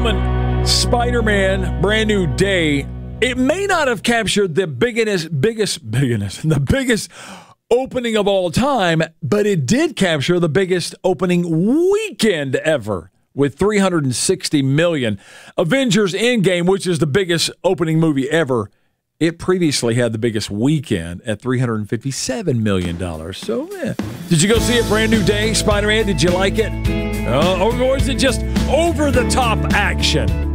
gentlemen, Spider-Man Brand New Day, it may not have captured the biggest opening of all time, but it did capture the biggest opening weekend ever with $360 million. Avengers Endgame, which is the biggest opening movie ever, it previously had the biggest weekend at $357 million. So, yeah. Did you go see it, Brand New Day, Spider-Man? Did you like it? Or is it just over-the-top action?